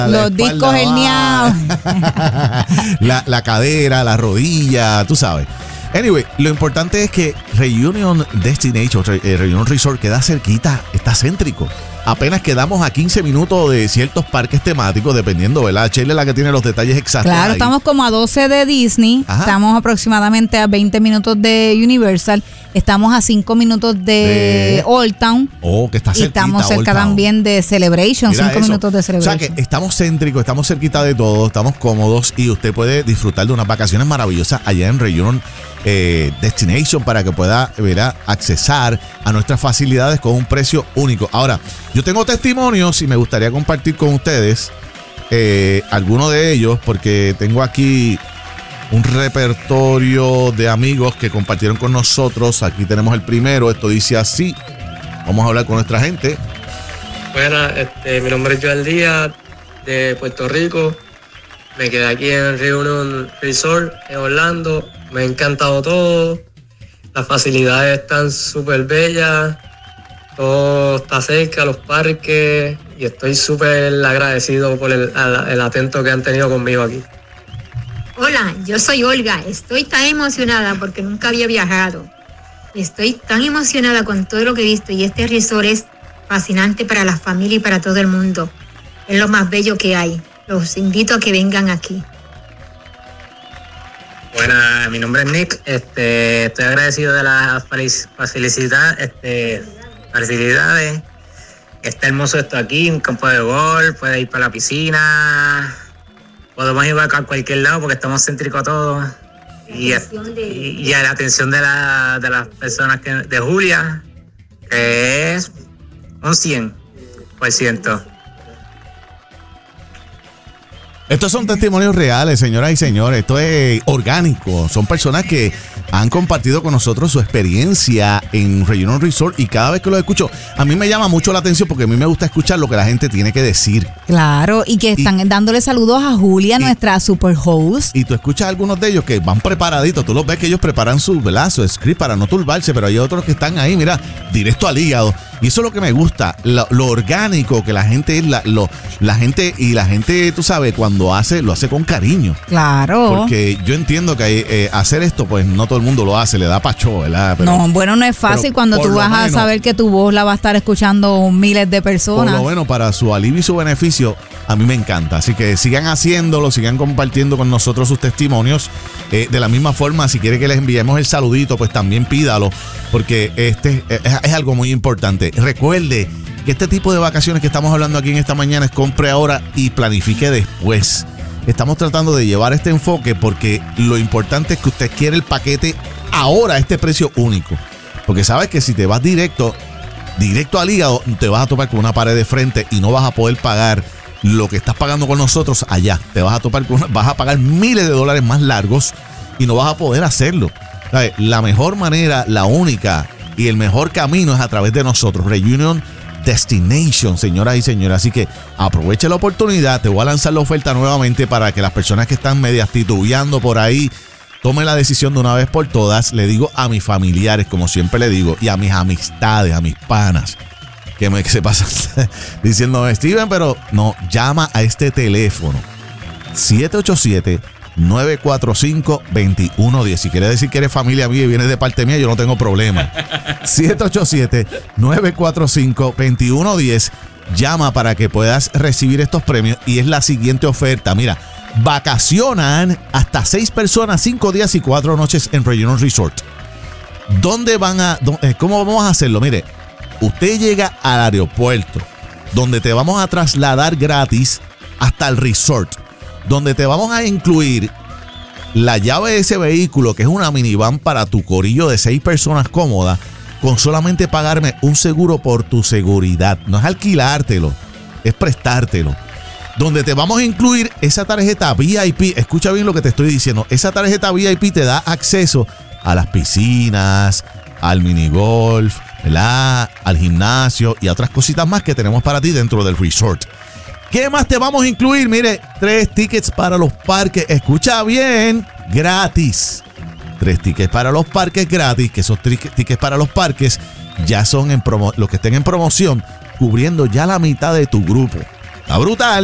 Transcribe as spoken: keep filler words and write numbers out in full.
Los discos herniados. la, la cadera, la rodilla, tú sabes. Anyway, lo importante es que Reunion Destination, eh, Reunion Resort queda cerquita, está céntrico. Apenas quedamos a quince minutos de ciertos parques temáticos, dependiendo, ¿verdad? Shirley es la que tiene los detalles exactos. Claro, ahí. Estamos como a doce de Disney, Ajá. Estamos aproximadamente a veinte minutos de Universal, estamos a cinco minutos de, de... Old Town. Oh, que está cerquita, y estamos cerca también de Celebration, cinco minutos de Celebration. O sea que estamos céntricos, estamos cerquita de todo, estamos cómodos y usted puede disfrutar de unas vacaciones maravillosas allá en Reunion eh, Destination para que pueda, ¿verdad?, accesar a nuestras facilidades con un precio único. Ahora, yo tengo testimonios y me gustaría compartir con ustedes eh, algunos de ellos porque tengo aquí un repertorio de amigos que compartieron con nosotros. Aquí tenemos el primero. Esto dice así. Vamos a hablar con nuestra gente. Buenas, este, mi nombre es Joel Díaz, de Puerto Rico. Me quedé aquí en Reunion Resort, en Orlando. Me ha encantado todo. Las facilidades están súper bellas. Todo está cerca, los parques. Y estoy súper agradecido por el, el atento que han tenido conmigo aquí. Hola, yo soy Olga. Estoy tan emocionada porque nunca había viajado. Estoy tan emocionada con todo lo que he visto y este resort es fascinante para la familia y para todo el mundo. Es lo más bello que hay. Los invito a que vengan aquí. Buenas, mi nombre es Nick. Este, estoy agradecido de las facilidades. Este, facilidades. Está hermoso esto aquí, un campo de golf, puede ir para la piscina. Podemos ir a cualquier lado porque estamos céntricos todos. Y, de... y, y a la atención de, la, de las personas que, de Julia, que es un cien por ciento. Estos son testimonios reales, señoras y señores. Esto es orgánico. Son personas que han compartido con nosotros su experiencia en Reunion Resort y cada vez que los escucho, a mí me llama mucho la atención porque a mí me gusta escuchar lo que la gente tiene que decir. Claro, y que están y, dándole saludos a Julia, y, nuestra super host. Y tú escuchas a algunos de ellos que van preparaditos. Tú los ves que ellos preparan su, ¿verdad?, su script para no turbarse, pero hay otros que están ahí, mira, directo al hígado. Y eso es lo que me gusta, lo, lo orgánico que la gente es, la, lo, la gente y la gente, tú sabes, cuando hace, lo hace con cariño. Claro. Porque yo entiendo que eh, hacer esto, pues no todo el mundo lo hace, le da pacho, ¿verdad? Pero, no, bueno, no es fácil cuando tú vas menos, a saber que tu voz la va a estar escuchando miles de personas. Por lo menos para su alivio y su beneficio, a mí me encanta. Así que sigan haciéndolo, sigan compartiendo con nosotros sus testimonios. Eh, de la misma forma, si quiere que les enviemos el saludito, pues también pídalo, porque este es, es algo muy importante. Recuerde que este tipo de vacaciones que estamos hablando aquí en esta mañana es compre ahora y planifique después. Estamos tratando de llevar este enfoque porque lo importante es que usted quiere el paquete ahora a este precio único. Porque sabes que si te vas directo, directo al hígado, te vas a topar con una pared de frente y no vas a poder pagar lo que estás pagando con nosotros allá. Te vas a topar con una, vas a pagar miles de dólares más largos y no vas a poder hacerlo. ¿Sabes? La mejor manera, la única y el mejor camino es a través de nosotros. Reunion Destination, señoras y señores. Así que aproveche la oportunidad. Te voy a lanzar la oferta nuevamente para que las personas que están medias titubeando por ahí tomen la decisión de una vez por todas. Le digo a mis familiares, como siempre le digo, y a mis amistades, a mis panas, que me que se pasan diciendo, Steven, pero no, llama a este teléfono siete ocho siete, nueve cuatro cinco, dos uno uno cero. Si quiere decir que eres familia mía y vienes de parte mía, yo no tengo problema. siete ocho siete, nueve cuatro cinco, dos uno uno cero. Llama para que puedas recibir estos premios. Y es la siguiente oferta. Mira, vacacionan hasta seis personas, cinco días y cuatro noches en Reunion Resort. ¿Dónde van a, dónde, cómo vamos a hacerlo? Mire, usted llega al aeropuerto, donde te vamos a trasladar gratis hasta el resort, donde te vamos a incluir la llave de ese vehículo, que es una minivan para tu corillo de seis personas cómoda, con solamente pagarme un seguro por tu seguridad. No es alquilártelo, es prestártelo. Donde te vamos a incluir esa tarjeta V I P. Escucha bien lo que te estoy diciendo. Esa tarjeta V I P te da acceso a las piscinas, al minigolf, ¿verdad?, al gimnasio y a otras cositas más que tenemos para ti dentro del resort. ¿Qué más te vamos a incluir? Mire, tres tickets para los parques. Escucha bien, gratis. Tres tickets para los parques gratis, que esos tickets para los parques ya son en promo, los que estén en promoción, cubriendo ya la mitad de tu grupo. Está brutal.